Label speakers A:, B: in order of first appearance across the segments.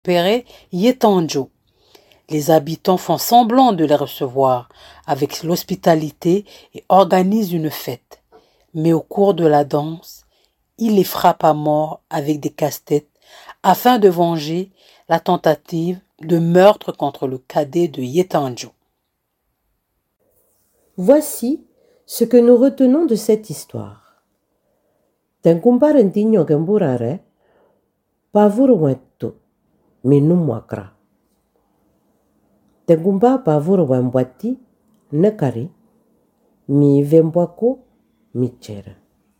A: repérer Yetanjo. Les habitants font semblant de les recevoir avec l'hospitalité et organisent une fête. Mais au cours de la danse, ils les frappent à mort avec des casse-têtes afin de venger la tentative de meurtre contre le cadet de Yetanjo.
B: Voici ce que nous retenons de cette histoire. Tenkumbarentiño gemburare, pavuruwetu, minumwakra. Tengumba pavuruwembwati, nekari, mi vembwako, michere.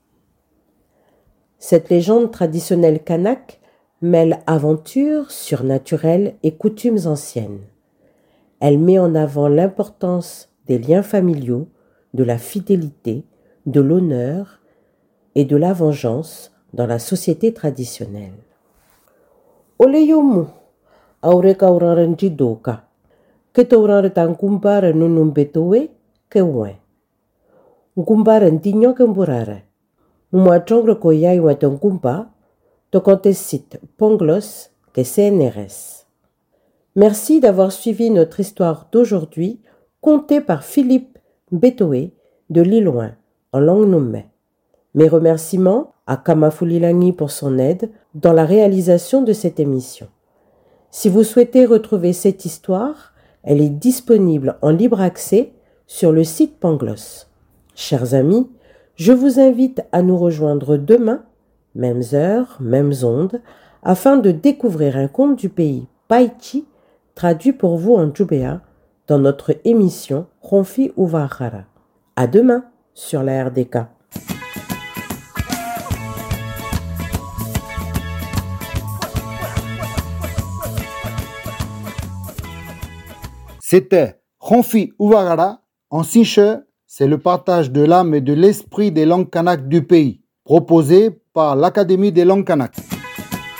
B: Cette légende traditionnelle kanak mêle aventure surnaturelle et coutumes anciennes. Elle met en avant l'importance des liens familiaux, de la fidélité, de l'honneur et de la vengeance dans la société traditionnelle. Oleyomu, aureka uraranjidoka, que tauraretan kumbare nunumbetowe, que ouen. Kumbare ntigno kemburare. Mouachongre koyai weton kumba, tokantesit ponglos que CNRS. Merci d'avoir suivi notre histoire d'aujourd'hui, contée par Philippe Betoé de Lilloin, en langue nommée. Mes remerciements à Kamafulilangi pour son aide dans la réalisation de cette émission. Si vous souhaitez retrouver cette histoire, elle est disponible en libre accès sur le site Pangloss. Chers amis, je vous invite à nous rejoindre demain, mêmes heures, mêmes ondes, afin de découvrir un conte du pays Paichi, traduit pour vous en Djoubéa, dans notre émission Ronfi Uvahara. À demain sur la RDK.
C: C'était Ronfi Uvahara en Sinche, c'est le partage de l'âme et de l'esprit des langues kanak du pays, proposé par l'Académie des langues kanak.